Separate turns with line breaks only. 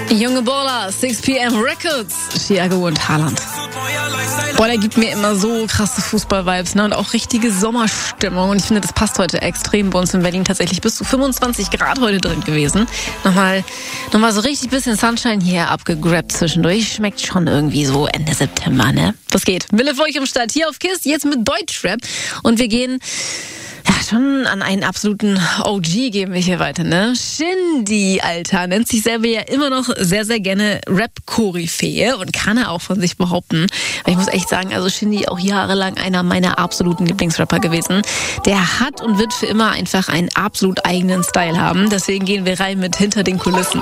Junge Baller, 6 PM Records, Thiago und Haaland. Boah, der gibt mir immer so krasse Fußball-Vibes, ne? Und auch richtige Sommerstimmung. Und ich finde, das passt heute extrem bei uns in Berlin. Tatsächlich bis zu 25 Grad heute drin gewesen. Nochmal so richtig bisschen Sunshine hier abgegrabt zwischendurch. Schmeckt schon irgendwie so Ende September, ne? Das geht. Wille für euch im Start hier auf KISS, jetzt mit Deutschrap. Und wir gehen schon an einen absoluten OG gehen wir hier weiter, ne? Shindy, Alter, nennt sich selber ja immer noch sehr, sehr gerne Rap-Koryphäe und kann er auch von sich behaupten. Aber ich muss echt sagen, also Shindy auch jahrelang einer meiner absoluten Lieblingsrapper gewesen. Der hat und wird für immer einfach einen absolut eigenen Style haben. Deswegen gehen wir rein mit Hinter den Kulissen.